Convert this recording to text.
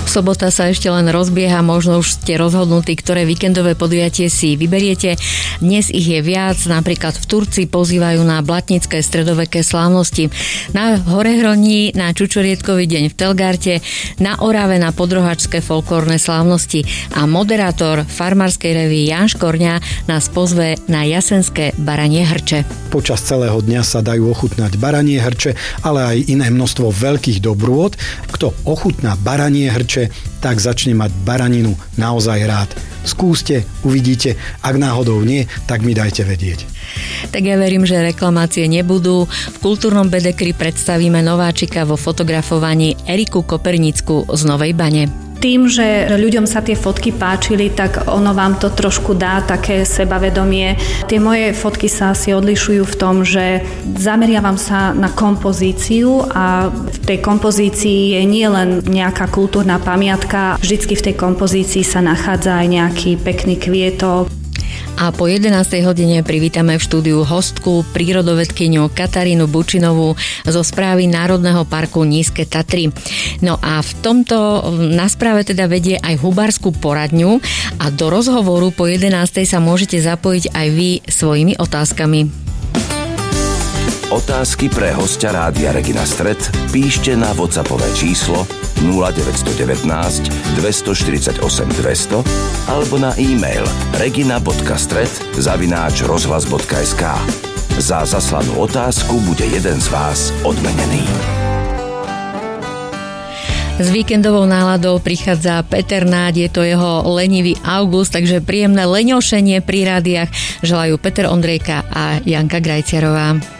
Sobota sa ešte len rozbieha, možno už ste rozhodnutí, ktoré víkendové podujatie si vyberiete. Dnes ich je viac, napríklad v Turci pozývajú na blatnické stredoveké slávnosti, na Horehroní na Čučoriedkový deň v Telgarte, na Orave na podrohačské folklórne slávnosti a moderátor farmárskej revue Jan Škorňa nás pozve na jasenské baranie hrče. Počas celého dňa sa dajú ochutnať baranie hrče, ale aj iné množstvo veľkých dobrôt. Kto ochutná baranie hrče, tak začne mať baraninu naozaj rád. Skúste, uvidíte, ak náhodou nie, tak mi dajte vedieť. Tak ja verím, že reklamácie nebudú. V kultúrnom bedekri predstavíme nováčika vo fotografovaní Eriku Kopernickú z Novej Bane. Tým, že ľuďom sa tie fotky páčili, tak ono vám to trošku dá také sebavedomie. Tie moje fotky sa asi odlišujú v tom, že zameriavam sa na kompozíciu a v tej kompozícii je nielen nejaká kultúrna pamiatka, vždycky v tej kompozícii sa nachádza aj nejaký pekný kvietok. A po 11. hodine privítame v štúdiu hostku, prírodovedkyňu Katarínu Bučinovú zo správy Národného parku Nízke Tatry. No a v tomto na správe teda vedie aj hubárskú poradňu a do rozhovoru po 11. sa môžete zapojiť aj vy svojimi otázkami. Otázky pre hostia Rádia Regina Stret píšte na WhatsAppové číslo 0919 248 200 alebo na e-mail regina.stret@rozhlas.sk. Za zaslanú otázku bude jeden z vás odmenený. S víkendovou náladou prichádza Peter Náď, je to jeho lenivý august, takže príjemné leňošenie pri rádiách želajú Peter Ondrejka a Janka Grajciarová.